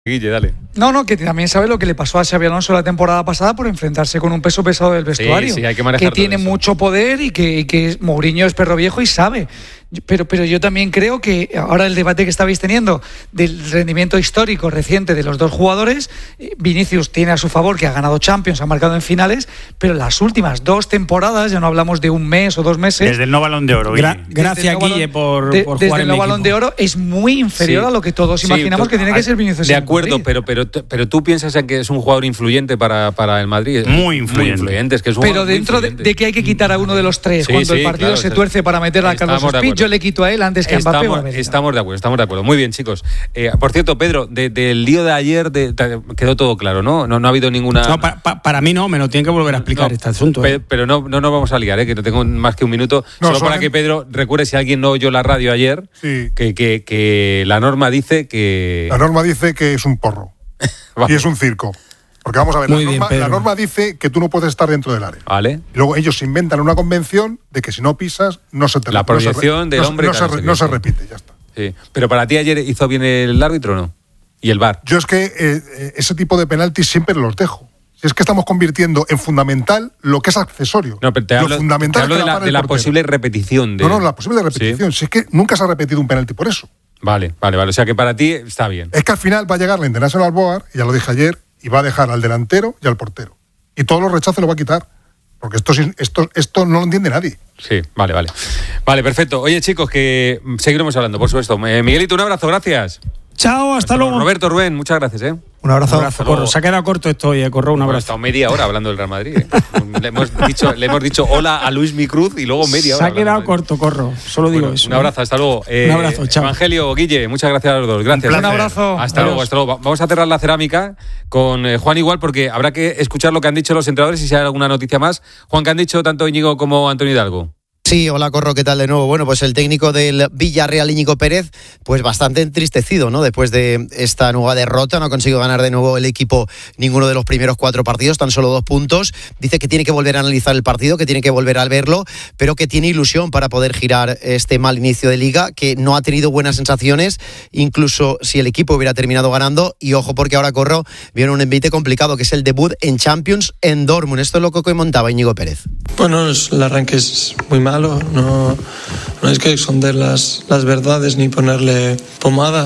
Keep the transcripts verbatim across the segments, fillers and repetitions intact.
Guille, dale. No, no, que también sabe lo que le pasó a Xabi Alonso la temporada pasada por enfrentarse con un peso pesado del vestuario. Sí, sí, hay que manejar que tiene todo eso. mucho poder y que, y que Mourinho es perro viejo y sabe. Pero, pero yo también creo que ahora el debate que estabais teniendo del rendimiento histórico reciente de los dos jugadores, Vinicius tiene a su favor que ha ganado Champions, ha marcado en finales, pero las últimas dos temporadas, ya no hablamos de un mes o dos meses. Desde el no Balón de Oro. Gra- gracias, no Guille, por, de, por desde jugar el en no mi Balón equipo. de Oro es muy inferior Sí. a lo que todos Sí, imaginamos tú- que tiene que ser Vinicius. De en acuerdo, Madrid. pero, pero, pero tú piensas en que es un jugador influyente para, para el Madrid. Muy influyente. Muy influyente, es que es un Pero jugador muy dentro de, influyente. de que hay que quitar a uno de los tres, Sí, cuando sí, el partido claro, se está- tuerce para meter a Carlos estamos de Speed, acuerdo. yo le quito a él antes que a Mbappé o a Estamos, Bellingham. estamos de acuerdo, estamos de acuerdo. Muy bien, chicos. Eh, por cierto, Pedro, de, del lío de ayer de, te- quedó todo claro, ¿no? No, no ha habido ninguna... No, pa- pa- para mí no, me lo tienen que volver a explicar No, este asunto. pe- ¿eh? Pero no, no nos vamos a liar, ¿eh? Que no tengo más que un minuto. No, Solo para solamente- que Pedro recuerde, si alguien no oyó la radio ayer, Sí. que, que, que la norma dice que... La norma dice que es un porro Vale. y es un circo. Porque vamos a ver, Muy la bien, norma, Pedro. la norma dice que tú no puedes estar dentro del área. Vale. Y luego ellos se inventan una convención de que si no pisas, no se te La no se re- proyección del no se- hombre, No, claro, se, re- sí, no sí. se repite, ya está. Sí. Pero para ti ayer hizo bien el árbitro, ¿o no? Y el V A R. Yo es que eh, eh, ese tipo de penaltis siempre los dejo. Si es que estamos convirtiendo en fundamental lo que es accesorio. No, pero te lo hablo, fundamental te hablo es que de la, para de el la portero. posible repetición. De... No, no, la posible repetición. Sí. Si es que nunca se ha repetido un penalti por eso. Vale, vale, vale. O sea que para ti está bien. Es que al final va a llegar la International Board, y ya lo dije ayer, y va a dejar al delantero y al portero. Y todos los rechazos lo va a quitar. Porque esto, es- esto, esto no lo entiende nadie. Sí, vale, vale. Vale, perfecto. Oye, chicos, que seguiremos hablando, por supuesto. Eh, Miguelito, un abrazo, gracias. Chao, hasta luego. Roberto, Rubén, muchas gracias, ¿eh? Un abrazo. Un abrazo, Corro. Se ha quedado corto esto hoy, eh, Corro, un Hemos abrazo. estado media hora hablando del Real Madrid. ¿eh? le, hemos dicho, le hemos dicho hola a Luis Micruz y luego media Se hora. ha quedado hablando del corto, Corro. Solo Madrid. digo Bueno, eso. un abrazo, hasta luego. Eh, Un abrazo, chao. Evangelio, Guille, muchas gracias a los dos. Gracias. Un placer. abrazo. Hasta Adiós. luego, hasta luego. Vamos a cerrar la cerámica con eh, Juan igual, porque habrá que escuchar lo que han dicho los entrenadores y si hay alguna noticia más. Juan, ¿qué han dicho tanto Íñigo como Antonio Hidalgo? Sí, hola Corro, ¿qué tal de nuevo? Bueno, pues el técnico del Villarreal, Íñigo Pérez, pues bastante entristecido, ¿no? Después de esta nueva derrota, no ha conseguido ganar de nuevo el equipo ninguno de los primeros cuatro partidos, tan solo dos puntos. Dice que tiene que volver a analizar el partido, que tiene que volver a verlo, pero que tiene ilusión para poder girar este mal inicio de liga, que no ha tenido buenas sensaciones, incluso si el equipo hubiera terminado ganando. Y ojo, porque ahora Corro viene un envite complicado, que es el debut en Champions en Dortmund. Esto es lo que comentaba Íñigo Pérez. Bueno, es- el arranque es muy malo, no, no hay que esconder las, las verdades ni ponerle pomada,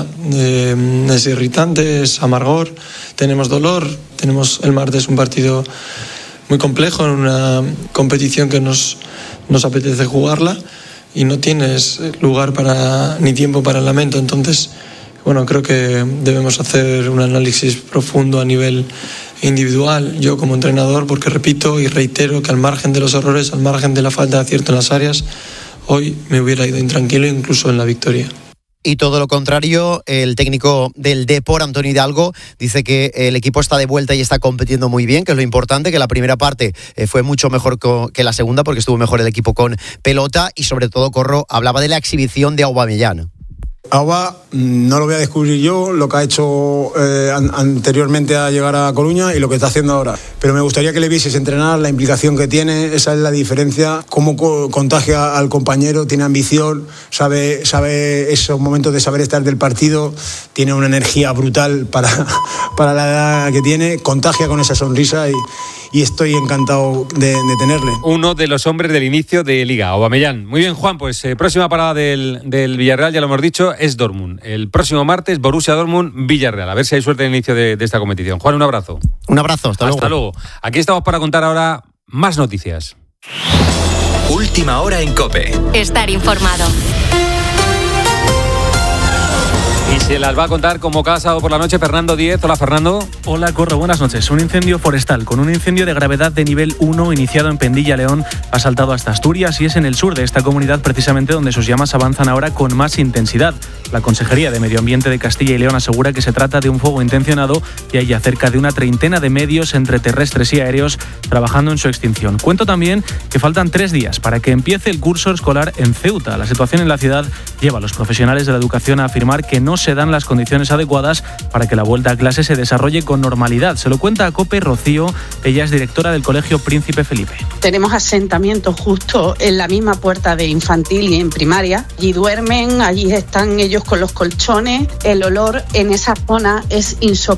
eh, es irritante, es amargor, tenemos dolor, tenemos el martes un partido muy complejo en una competición que nos, nos apetece jugarla y no tienes lugar para ni tiempo para el lamento, entonces bueno, creo que debemos hacer un análisis profundo a nivel individual, yo como entrenador, porque repito y reitero que al margen de los errores, al margen de la falta de acierto en las áreas, hoy me hubiera ido intranquilo incluso en la victoria. Y todo lo contrario, el técnico del Depor, Antonio Hidalgo, dice que el equipo está de vuelta y está compitiendo muy bien, que es lo importante, que la primera parte eh, fue mucho mejor co- que la segunda, porque estuvo mejor el equipo con pelota, y sobre todo, Corro, hablaba de la exhibición de Aubameyang. Auba, no lo voy a descubrir yo, lo que ha hecho eh, an- anteriormente a llegar a Coruña y lo que está haciendo ahora. Pero me gustaría que le vieses entrenar, la implicación que tiene, esa es la diferencia, cómo co- contagia al compañero, tiene ambición, sabe, sabe esos momentos de saber estar del partido, tiene una energía brutal para, para la edad que tiene, contagia con esa sonrisa y, y estoy encantado de, de tenerle. Uno de los hombres del inicio de Liga, Aubameyang. Muy bien, Juan, pues eh, próxima parada del, del Villarreal, ya lo hemos dicho, es Dortmund. El próximo martes, Borussia Dortmund, Villarreal. A ver si hay suerte en el inicio de, de esta competición. Juan, un abrazo. Un abrazo, hasta luego. Hasta luego. Aquí estamos para contar ahora más noticias. Última hora en COPE. Estar informado. Y se las va a contar como cada sábado por la noche Fernando Díez. Hola, Fernando. Hola, Corro, buenas noches. Un incendio forestal con un incendio de gravedad de nivel uno iniciado en Pendilla, León, ha saltado hasta Asturias y es en el sur de esta comunidad precisamente donde sus llamas avanzan ahora con más intensidad. La Consejería de Medio Ambiente de Castilla y León asegura que se trata de un fuego intencionado y hay ya cerca de una treintena de medios entre terrestres y aéreos trabajando en su extinción. Cuento también que faltan tres días para que empiece el curso escolar en Ceuta. La situación en la ciudad lleva a los profesionales de la educación a afirmar que no no se dan las condiciones adecuadas para que la vuelta a clase se desarrolle con normalidad. Se lo cuenta a COPE Rocío, ella es directora del Colegio Príncipe Felipe. Tenemos asentamientos justo en la misma puerta de infantil y en primaria. Allí duermen, allí están ellos con los colchones. El olor en esa zona es insoportable.